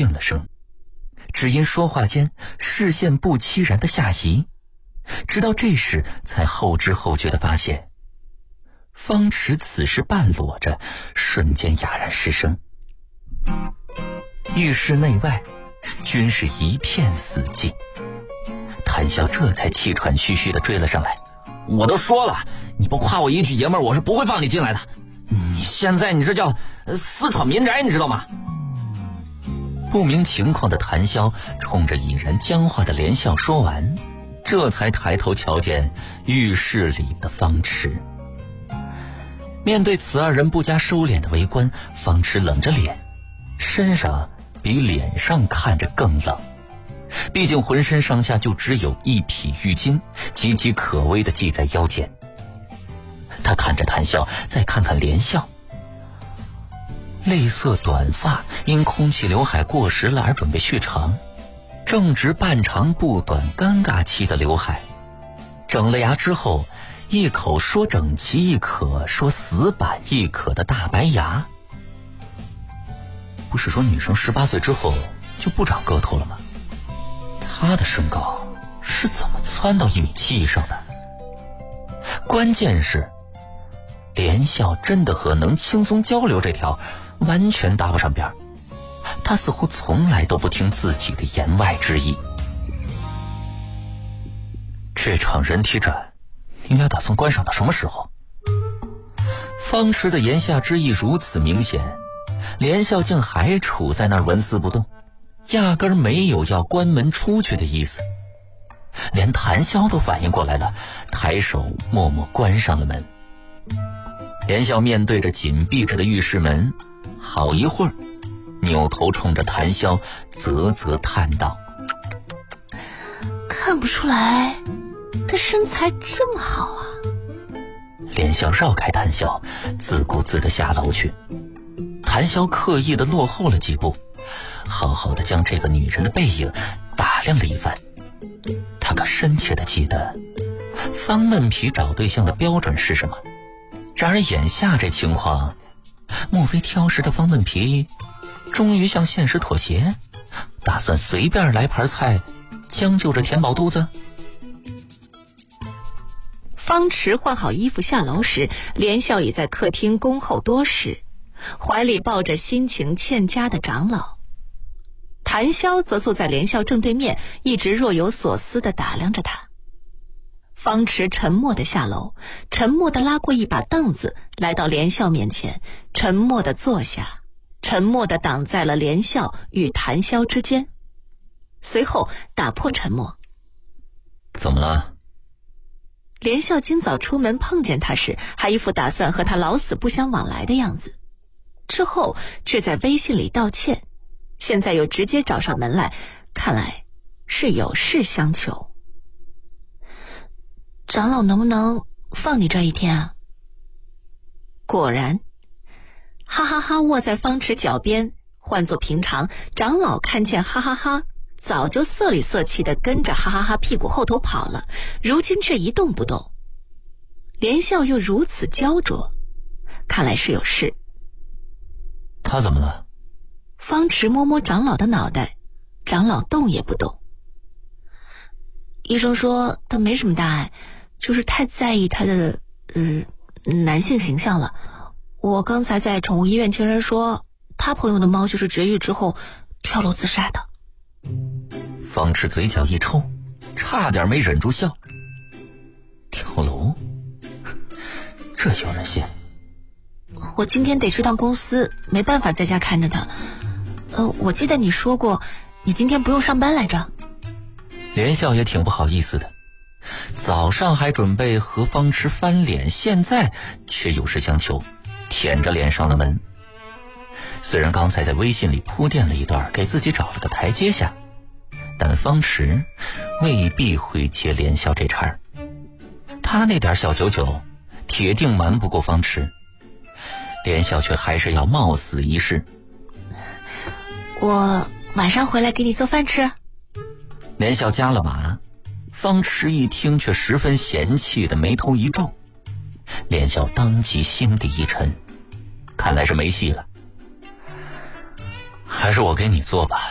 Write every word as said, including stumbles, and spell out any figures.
应了声，只因说话间视线不期然的下移，直到这时才后知后觉地发现，方池此时半裸着，瞬间哑然失声。浴室内外均是一片死寂，谭笑这才气喘吁吁地追了上来：“我都说了，你不夸我一句爷们儿，我是不会放你进来的。你现在你这叫私闯民宅，你知道吗？”不明情况的谭潇冲着已然僵化的连笑说完，这才抬头瞧见浴室里的方池。面对此二人不加收敛的围观，方池冷着脸，身上比脸上看着更冷，毕竟浑身上下就只有一匹浴巾，岌岌可危地系在腰间。他看着谭笑，再看看连笑，泪色短发因空气刘海过时了而准备续长，正值半长不短尴尬期的刘海，整了牙之后，一口说整齐，一可说死板，一可的大白牙。不是说女生十八岁之后就不长个头了吗？她的身高是怎么蹿到一米七以上的？关键是连笑真的和能轻松交流这条完全搭不上边儿，他似乎从来都不听自己的言外之意。这场人体展你俩打算观赏到什么时候？方池的言下之意如此明显，连笑竟还处在那儿纹丝不动，压根儿没有要关门出去的意思。连谭潇都反应过来了，抬手默默关上了门。连笑面对着紧闭着的浴室门，好一会儿，扭头冲着谭潇啧啧叹道：“ 看不出来他身材这么好啊。” 连笑绕开谭潇，自顾自地下楼去。谭潇刻意地落后了几步，好好地将这个女人的背影打量了一番。他可深切地记得方闷皮找对象的标准是什么。然而眼下这情况，莫非挑食的方闷皮终于向现实妥协，打算随便来盘菜将就着填饱肚子？ 方池换好衣服下楼时，连笑已在客厅恭候多时，怀里抱着心情欠佳的长老。谭潇则坐在连笑正对面，一直若有所思地打量着他。方池沉默地下楼，沉默地拉过一把凳子，来到连笑面前，沉默地坐下，沉默地挡在了连笑与谭潇之间。随后打破沉默：“ 怎么了？” 连笑今早出门碰见他时，还一副打算和他老死不相往来的样子，之后却在微信里道歉，现在又直接找上门来，看来是有事相求。长老能不能放你这一天啊？果然，哈哈哈卧在方池脚边，换作平常，长老看见哈哈哈早就色里色气的跟着哈哈哈屁股后头跑了，如今却一动不动。连笑又如此焦灼，看来是有事。 他怎么了？ 方池摸摸长老的脑袋，长老动也不动。医生说他没什么大碍，就是太在意他的呃男性形象了。我刚才在宠物医院听人说，他朋友的猫就是绝育之后跳楼自杀的。 方池嘴角一抽，差点没忍住笑。跳楼？这有人信？ 我今天得去趟公司，没办法在家看着他。呃，我记得你说过，你今天不用上班来着。 连笑也挺不好意思的，早上还准备和方池翻脸，现在却有事相求，舔着脸上了门。虽然刚才在微信里铺垫了一段，给自己找了个台阶下，但方池未必会接连笑这茬儿。他那点小九九铁定瞒不过方池，连笑却还是要冒死一试。 我晚上回来给你做饭吃。 连笑加了码，方池一听却十分嫌弃的眉头一皱。连笑当即心底一沉，看来是没戏了。还是我给你做吧。